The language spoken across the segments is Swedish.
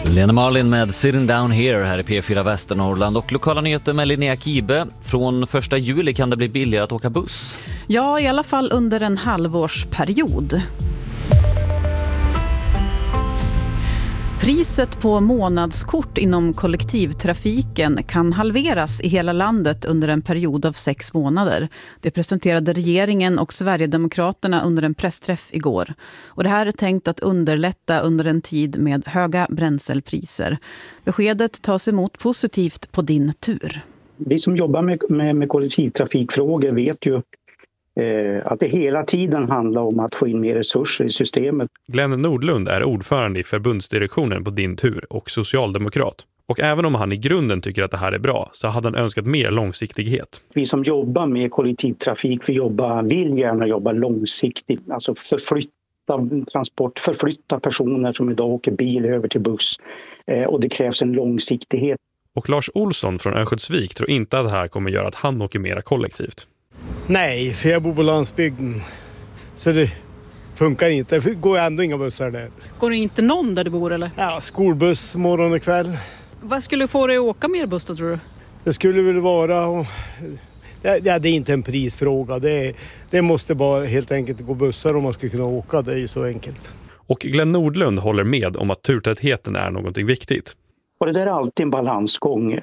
Lena Marlin med Sitting Down Here här i P4 Västernorrland och lokala nyheter med Linnea Kibe. Från 1 juli kan det bli billigare att åka buss. Ja, i alla fall under en halvårsperiod. Priset på månadskort inom kollektivtrafiken kan halveras i hela landet under en period av 6 månader. Det presenterade regeringen och Sverigedemokraterna under en pressträff igår. Och det här är tänkt att underlätta under en tid med höga bränslepriser. Beskedet tas emot positivt på din tur. Vi som jobbar med kollektivtrafikfrågor vet ju att det hela tiden handlar om att få in mer resurser i systemet. Glenn Nordlund är ordförande i förbundsdirektionen på Din tur och socialdemokrat. Och även om han i grunden tycker att det här är bra så hade han önskat mer långsiktighet. Vi som jobbar med kollektivtrafik, vill gärna jobba långsiktigt. Alltså förflytta personer som idag åker bil över till buss. Och det krävs en långsiktighet. Och Lars Olsson från Örnsköldsvik tror inte att det här kommer göra att han åker mera kollektivt. Nej, för jag bor på landsbygden. Så det funkar inte. Det går ändå inga bussar där. Går det inte någon där du bor eller? Ja, skolbuss morgon och kväll. Vad skulle få dig att åka mer buss då, tror du? Det skulle väl vara... det är inte en prisfråga. Det måste bara helt enkelt gå bussar om man ska kunna åka. Det är ju så enkelt. Och Glenn Nordlund håller med om att turtätheten är någonting viktigt. Och det där är alltid en balansgång.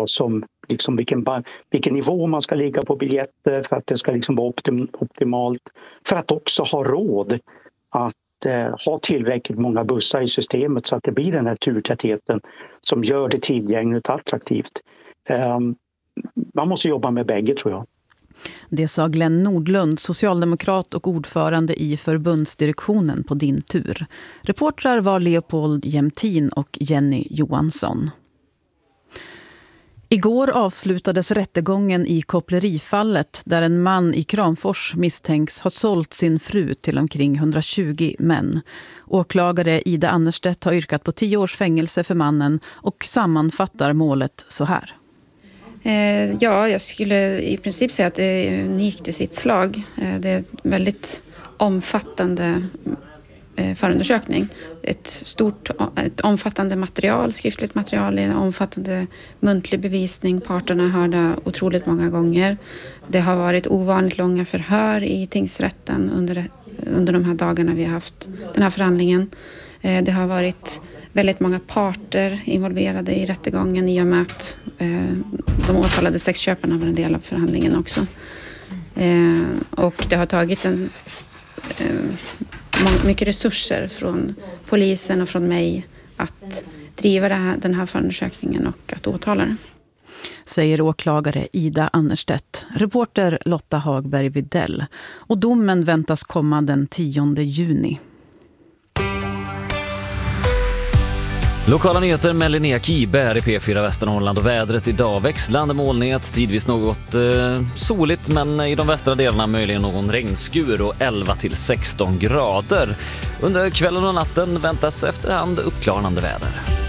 Vilken nivå man ska ligga på biljetter för att det ska vara optimalt. För att också ha råd att ha tillräckligt många bussar i systemet så att det blir den här turtätheten som gör det tillgängligt och attraktivt. Man måste jobba med bägge, tror jag. Det sa Glenn Nordlund, socialdemokrat och ordförande i förbundsdirektionen på Din tur. Reportrar var Leopold Jämtin och Jenny Johansson. Igår avslutades rättegången i kopplerifallet där en man i Kramfors misstänks ha sålt sin fru till omkring 120 män. Åklagare Ida Annerstedt har yrkat på 10 års fängelse för mannen och sammanfattar målet så här. Ja, jag skulle i princip säga att det är unikt i sitt slag. Det är ett väldigt omfattande förundersökning. Ett omfattande material, skriftligt material, en omfattande muntlig bevisning. Parterna är hörda otroligt många gånger. Det har varit ovanligt långa förhör i tingsrätten under de här dagarna vi har haft den här förhandlingen. Det har varit väldigt många parter involverade i rättegången i och med att de åtalade sexköparna var en del av förhandlingen också. Och det har tagit mycket resurser från polisen och från mig att driva den här förundersökningen och att åtala den. Säger åklagare Ida Annerstedt. Reporter Lotta Hagberg Videll. Och domen väntas komma den 10 juni. Lokala nyheter med Linnea Kibe här i P4 Västernorrland och vädret idag. Växlande molnighet, tidvis något soligt men i de västra delarna möjligen någon regnskur och 11-16 grader. Under kvällen och natten väntas efterhand uppklarande väder.